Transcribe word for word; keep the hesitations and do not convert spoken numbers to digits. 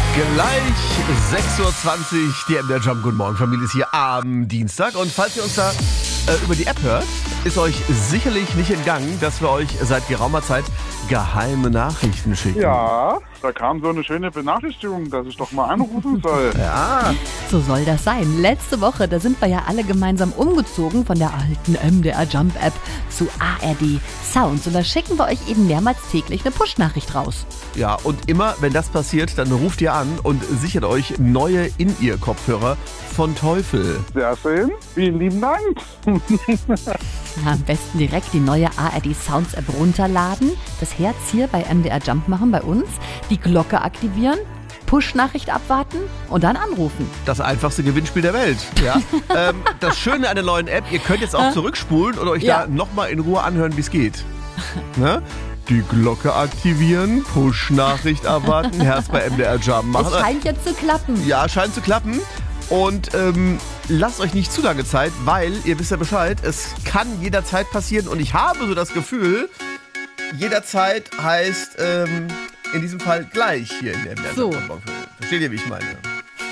Gleich sechs Uhr zwanzig, die M D R Jump. Guten Morgen, Familie ist hier am Dienstag. Und falls ihr uns da äh, über die App hört, ist euch sicherlich nicht entgangen, dass wir euch seit geraumer Zeit geheime Nachrichten schicken. Ja, da kam so eine schöne Benachrichtigung, dass ich doch mal anrufen soll. Ja. So soll das sein. Letzte Woche, da sind wir ja alle gemeinsam umgezogen von der alten M D R Jump App zu A R D Sounds. Und da schicken wir euch eben mehrmals täglich eine Push-Nachricht raus. Ja, und immer, wenn das passiert, dann ruft ihr an und sichert euch neue In-Ear-Kopfhörer von Teufel. Sehr schön, vielen lieben Dank. Ja, am besten direkt die neue A R D Sounds App runterladen, das Herz hier bei M D R Jump machen bei uns, die Glocke aktivieren, Push-Nachricht abwarten und dann anrufen. Das einfachste Gewinnspiel der Welt. Ja. ähm, das Schöne an der neuen App, ihr könnt jetzt auch zurückspulen und euch Ja. da nochmal in Ruhe anhören, wie es geht. Ne? Die Glocke aktivieren, Push-Nachricht abwarten, Herz bei M D R Jump machen. Es scheint jetzt zu klappen. Ja, scheint zu klappen. Und ähm, lasst euch nicht zu lange Zeit, weil, ihr wisst ja Bescheid, es kann jederzeit passieren. Und ich habe so das Gefühl, jederzeit heißt ähm, in diesem Fall gleich hier in der M D R So. Jump. Versteht ihr, wie ich meine?